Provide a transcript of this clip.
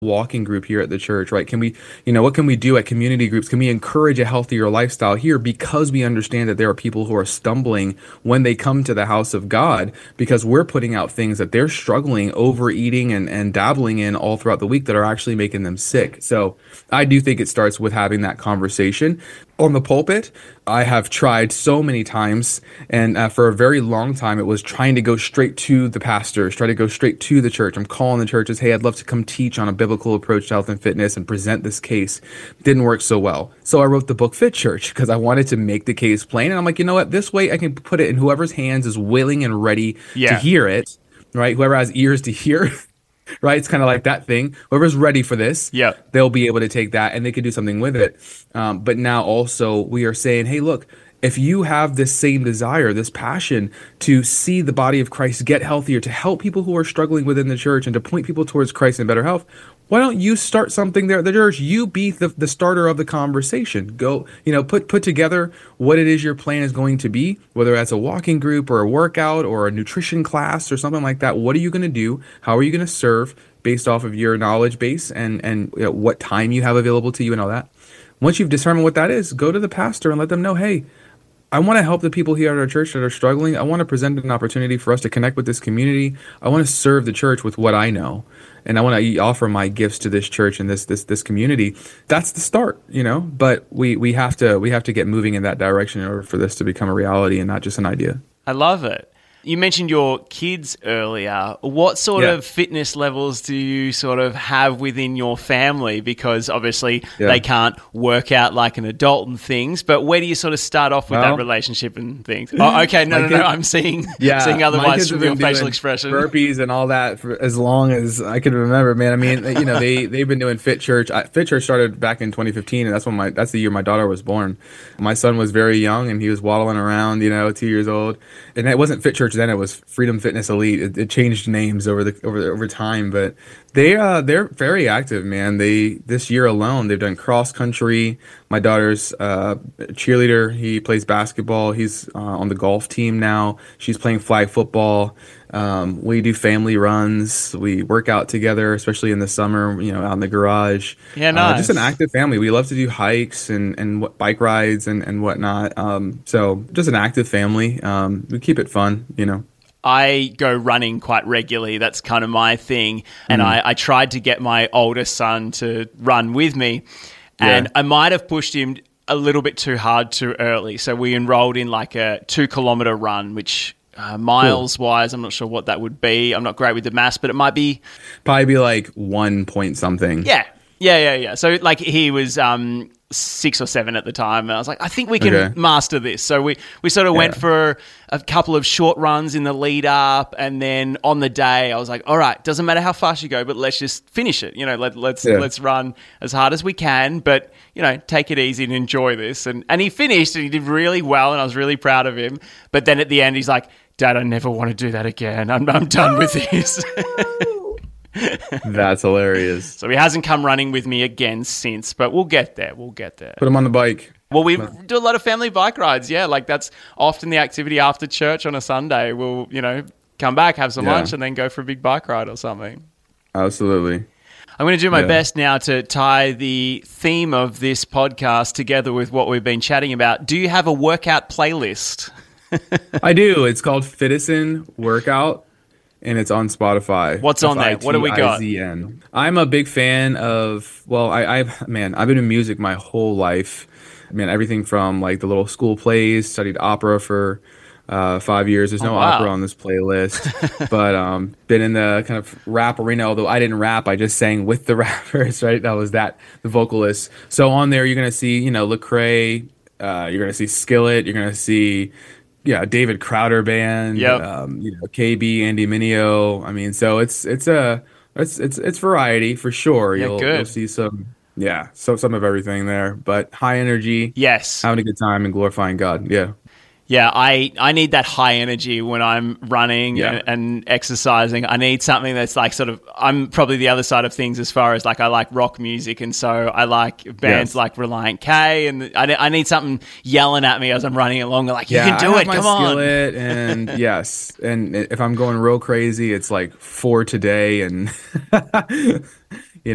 walking group here at the church, right? Can we, what can we do at community groups? Can we encourage a healthier lifestyle here because we understand that there are people who are stumbling when they come to the house of God because we're putting out things that they're struggling overeating and dabbling in all throughout the week that are actually making them sick. So I do think it starts with having that conversation. On the pulpit, I have tried so many times, and for a very long time, it was trying to go straight to the pastors, try to go straight to the church. I'm calling the churches, hey, I'd love to come teach on a biblical approach to health and fitness and present this case. Didn't work so well. So I wrote the book Fit Church because I wanted to make the case plain. And I'm like, you know what? This way I can put it in whoever's hands is willing and ready to hear it, right? Whoever has ears to hear. Right, it's kind of like that thing. Whoever's ready for this, they'll be able to take that and they can do something with it. But now also we are saying, hey, look, if you have this same desire, this passion to see the body of Christ get healthier, to help people who are struggling within the church and to point people towards Christ and better health, why don't you start something there at the church? You be the starter of the conversation. Go, put together what it is your plan is going to be, whether that's a walking group or a workout or a nutrition class or something like that. What are you going to do? How are you going to serve based off of your knowledge base and what time you have available to you and all that? Once you've determined what that is, go to the pastor and let them know, hey, I want to help the people here at our church that are struggling. I want to present an opportunity for us to connect with this community. I want to serve the church with what I know. And I want to offer my gifts to this church and this community. That's the start, but we have to get moving in that direction in order for this to become a reality and not just an idea. I love it. You mentioned your kids earlier. What sort of fitness levels do you sort of have within your family? Because obviously they can't work out like an adult and things, but where do you sort of start off with that relationship and things? Oh, okay, no. I'm seeing otherwise from your facial expression. Burpees and all that for as long as I can remember, man. I mean, they've been doing Fit Church. Fit Church started back in 2015, and that's the year my daughter was born. My son was very young, and he was waddling around, 2 years old. And it wasn't Fit Church then; it was Freedom Fitness Elite. It changed names over time, but they're very active, man. This year alone they've done cross country. My daughter's a cheerleader. He plays basketball. He's on the golf team now. She's playing flag football. We do family runs. We work out together, especially in the summer, out in the garage. Yeah, nice. Just an active family. We love to do hikes and bike rides and whatnot. So just an active family. We keep it fun, I go running quite regularly. That's kind of my thing. And I tried to get my oldest son to run with me. And I might have pushed him a little bit too hard too early. So we enrolled in like a 2-kilometer run, which miles-wise, I'm not sure what that would be. I'm not great with the maths, but it might be... Probably be like 1 point something. Yeah. So like he was 6 or 7 at the time, and I was like, I think we can master this. So we sort of went for a couple of short runs in the lead up, and then on the day I was like, all right, doesn't matter how fast you go, but let's just finish it. Let's run as hard as we can, but take it easy and enjoy this. And he finished, and he did really well, and I was really proud of him. But then at the end, he's like, Dad, I never want to do that again. I'm done with this. That's hilarious. So he hasn't come running with me again since, but we'll get there. Put him on the bike. Well, we do a lot of family bike rides. Yeah, like that's often the activity after church on a Sunday. We'll, come back, have some lunch, and then go for a big bike ride or something. Absolutely. I'm going to do my best now to tie the theme of this podcast together with what we've been chatting about. Do you have a workout playlist? I do. It's called Fitison Workout. And it's on Spotify. What's on there? What do we got? I'm a big fan of, I've been in music my whole life. Everything from like the little school plays, studied opera for 5 years. There's no opera on this playlist, but been in the kind of rap arena, although I didn't rap. I just sang with the rappers, right? That was the vocalists. So on there, you're going to see, Lecrae, you're going to see Skillet, you're going to see... David Crowder Band, KB, Andy Mineo. So it's variety for sure. You'll see some of everything there, but high energy. Yes, having a good time and glorifying God. Yeah. Yeah, I need that high energy when I'm running and exercising. I need something that's like sort of, I'm probably the other side of things as far as like I like rock music, and so I like bands like Reliant K, and I need something yelling at me as I'm running along, like, you can do it, come on. Skillet and and if I'm going real crazy, it's like For Today and